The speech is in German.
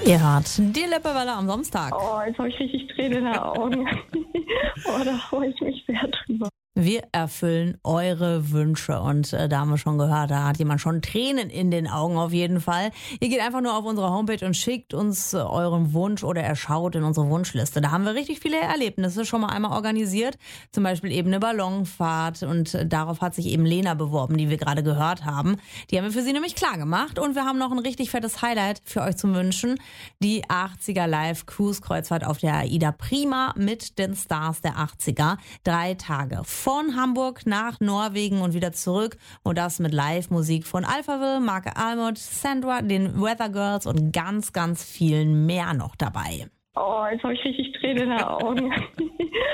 Ihr hört die Lippewelle am Samstag. Oh, jetzt habe ich richtig Tränen in den Augen. Da freue ich mich sehr drüber. Wir erfüllen eure Wünsche und da haben wir schon gehört, da hat jemand schon Tränen in den Augen auf jeden Fall. Ihr geht einfach nur auf unsere Homepage und schickt uns euren Wunsch oder er schaut in unsere Wunschliste. Da haben wir richtig viele Erlebnisse schon mal einmal organisiert, zum Beispiel eben eine Ballonfahrt und darauf hat sich eben Lena beworben, die wir gerade gehört haben. Die haben wir für sie nämlich klar gemacht und wir haben noch ein richtig fettes Highlight für euch zum Wünschen. Die 80er Live Cruise Kreuzfahrt auf der AIDA Prima mit den Stars der 80er. 3 Tage. Von Hamburg nach Norwegen und wieder zurück und das mit Live-Musik von Alphaville, Marke Almond, Sandra, den Weather Girls und ganz, ganz vielen mehr noch dabei. Oh, jetzt habe ich richtig Tränen in den Augen.